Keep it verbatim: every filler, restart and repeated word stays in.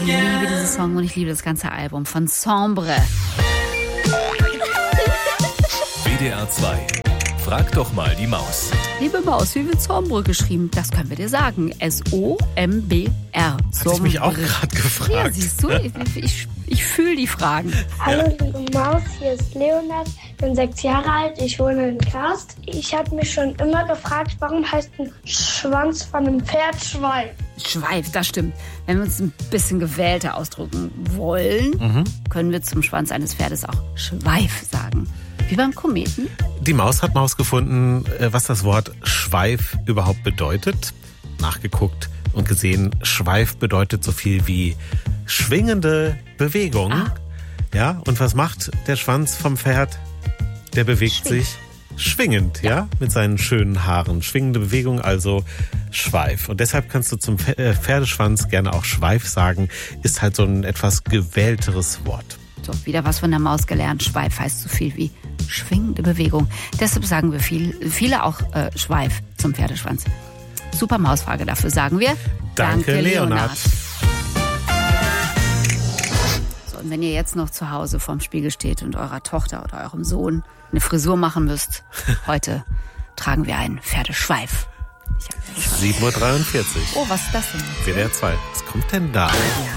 liebe diesen Song und ich liebe das ganze Album von Sombre. W D R zwei. Frag doch mal die Maus. Liebe Maus, wie wird Sombre geschrieben? Das können wir dir sagen. S O M B R. Hatte ich mich auch gerade gefragt. Ja, siehst du, ich, ich, ich fühle die Fragen. Hallo liebe Maus, hier ist Leonard, ich bin sechs Jahre alt, ich wohne in Karst. Ich habe mich schon immer gefragt, warum heißt ein Schwanz von einem Pferd Schweif? Schweif, das stimmt. Wenn wir uns ein bisschen gewählter ausdrücken wollen, mhm. können wir zum Schwanz eines Pferdes auch Schweif sagen. Wie beim Kometen. Die Maus hat mal herausgefunden, was das Wort Schweif überhaupt bedeutet. Nachgeguckt und gesehen, Schweif bedeutet so viel wie schwingende Bewegung. Ah. Ja, und was macht der Schwanz vom Pferd? Der bewegt Schwing. sich schwingend, ja. ja, mit seinen schönen Haaren. Schwingende Bewegung, also Schweif. Und deshalb kannst du zum Pferdeschwanz gerne auch Schweif sagen. Ist halt so ein etwas gewählteres Wort. So, wieder was von der Maus gelernt. Schweif heißt so viel wie schwingende Bewegung. Deshalb sagen wir viel, viele auch äh, Schweif zum Pferdeschwanz. Super Mausfrage, dafür sagen wir Danke, Danke Leonard. Leonard. So, und wenn ihr jetzt noch zu Hause vorm Spiegel steht und eurer Tochter oder eurem Sohn eine Frisur machen müsst, heute tragen wir einen Pferdeschweif. sieben Uhr dreiundvierzig. Oh, was ist das denn? W D R zwei. Was kommt denn da? Ja.